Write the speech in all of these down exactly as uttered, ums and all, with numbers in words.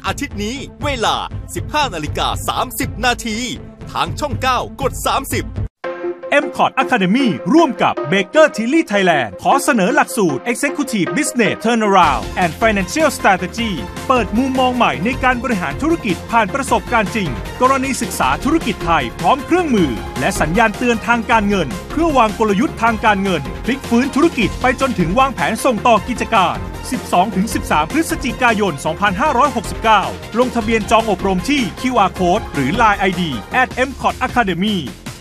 อาทิตย์นี้เวลา สิบห้านาฬิกาสามสิบนาทีทางช่องเก้ากดสามสิบเอ็ม คอร์ด Academy ร่วมกับ Baker Tilly Thailand ขอเสนอหลักสูตร Executive Business Turnaround and Financial Strategy เปิดมุมมองใหม่ในการบริหารธุรกิจผ่านประสบการณ์จริงกรณีศึกษาธุรกิจไทยพร้อมเครื่องมือและสัญญาณเตือนทางการเงินเพื่อวางกลยุทธ์ทางการเงินพลิกฟื้นธุรกิจไปจนถึงวางแผนส่งต่อกิจการ สิบสองถึงสิบสาม พฤศจิกายน สองพันห้าร้อยหกสิบเก้า ลงทะเบียนจองอบรมที่ คิว อาร์ Code หรือ ไลน์ ไอ ดี แอท เอ็ม คอร์ด Academy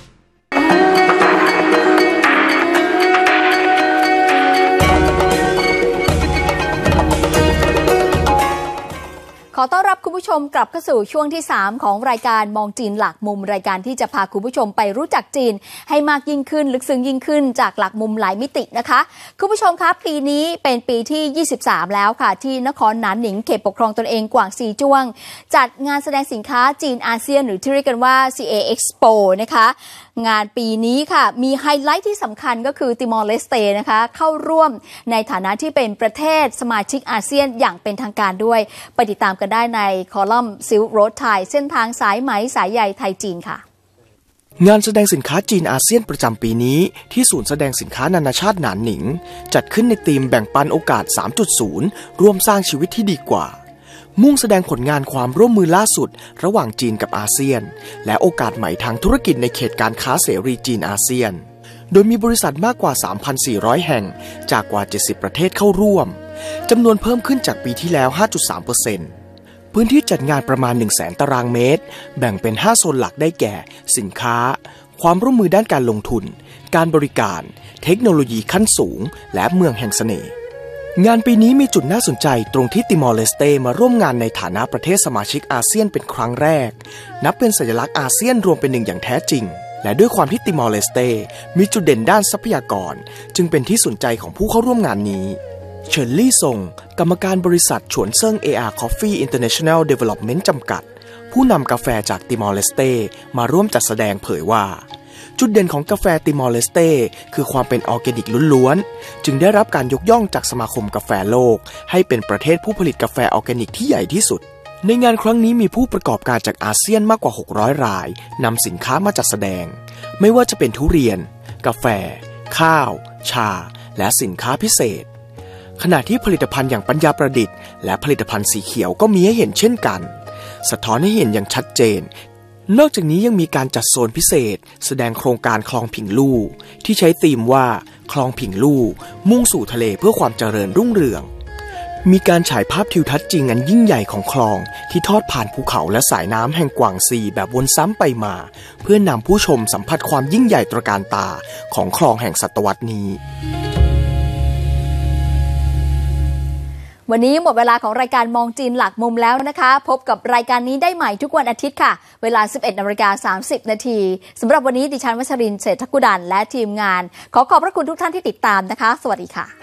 ขอต้อนรับคุณผู้ชมกลับเข้าสู่ช่วงที่สามของรายการมองจีนหลักมุมรายการที่จะพาคุณผู้ชมไปรู้จักจีนให้มากยิ่งขึ้นลึกซึ้งยิ่งขึ้นจากหลักมุมหลายมิตินะคะคุณผู้ชมครับปีนี้เป็นปีที่ยี่สิบสามแล้วค่ะที่นครหนานหนิงเขตปกครองตนเองกวางซีจ้วงจัดงานแสดงสินค้าจีนอาเซียนหรือที่เรียกกันว่า ซี เอ Expo นะคะงานปีนี้ค่ะมีไฮไลท์ที่สำคัญก็คือติมอร์เลสเตนะคะเข้าร่วมในฐานะที่เป็นประเทศสมาชิกอาเซียนอย่างเป็นทางการด้วยไปติดตามกันได้ในคอลัมน์ Silk Road Thai เส้นทางสายไหมสายใยไทยจีนค่ะงานแสดงสินค้าจีนอาเซียนประจำปีนี้ที่ศูนย์แสดงสินค้านานาชาติหนานหนิงจัดขึ้นในธีมแบ่งปันโอกาส สามจุดศูนย์ ร่วมสร้างชีวิตที่ดีกว่ามุ่งแสดงผลงานความร่วมมือล่าสุดระหว่างจีนกับอาเซียนและโอกาสใหม่ทางธุรกิจในเขตการค้าเสรีจีนอาเซียนโดยมีบริษัทมากกว่า สามพันสี่ร้อย แห่งจากกว่าเจ็ดสิบประเทศเข้าร่วมจำนวนเพิ่มขึ้นจากปีที่แล้ว ห้าจุดสามเปอร์เซ็นต์ พื้นที่จัดงานประมาณ หนึ่งแสน ตารางเมตรแบ่งเป็นห้าโซนหลักได้แก่สินค้าความร่วมมือด้านการลงทุนการบริการเทคโนโลยีขั้นสูงและเมืองแห่งเสน่ห์งานปีนี้มีจุดน่าสนใจตรงที่ติมอร์เลสเตมาร่วมงานในฐานะประเทศสมาชิกอาเซียนเป็นครั้งแรกนับเป็นสัญลักษณ์อาเซียนรวมเป็นหนึ่งอย่างแท้จริงและด้วยความที่ติมอร์เลสเตมีจุดเด่นด้านทรัพยากรจึงเป็นที่สนใจของผู้เข้าร่วมงานนี้เฉินลี่ซงกรรมการบริษัทฉวนเซิ่ง เอ อาร์ Coffee International Development จำกัดผู้นำกาแฟจากติมอร์เลสเตมาร่วมจัดแสดงเผยว่าจุดเด่นของกาแฟติมอร์เลสเตคือความเป็นออร์แกนิกล้วนๆจึงได้รับการยกย่องจากสมาคมกาแฟโลกให้เป็นประเทศผู้ผลิตกาแฟออร์แกนิกที่ใหญ่ที่สุดในงานครั้งนี้มีผู้ประกอบการจากอาเซียนมากกว่าหกร้อยรายนำสินค้ามาจัดแสดงไม่ว่าจะเป็นทุเรียนกาแฟข้าวชาและสินค้าพิเศษขณะที่ผลิตภัณฑ์อย่างปัญญาประดิษฐ์และผลิตภัณฑ์สีเขียวก็มีให้เห็นเช่นกันสะท้อนให้เห็นอย่างชัดเจนนอกจากนี้ยังมีการจัดโซนพิเศษแสดงโครงการคลองผิงลู่ที่ใช้ธีมว่าคลองผิงลู่มุ่งสู่ทะเลเพื่อความเจริญรุ่งเรืองมีการฉายภาพทิวทัศน์จริงอันยิ่งใหญ่ของคลองที่ทอดผ่านภูเขาและสายน้ำแห่งกวางซีแบบวนซ้ำไปมาเพื่อนำผู้ชมสัมผัสความยิ่งใหญ่ตระการตาของคลองแห่งศตวรรษนี้วันนี้หมดเวลาของรายการมองจีนหลักมุมแล้วนะคะพบกับรายการนี้ได้ใหม่ทุกวันอาทิตย์ค่ะเวลา สิบเอ็ดนาฬิกาสามสิบนาทีสำหรับวันนี้ดิฉันวัชรินทร์เศรษฐกุดันและทีมงานขอขอบพระคุณทุกท่านที่ติดตามนะคะสวัสดีค่ะ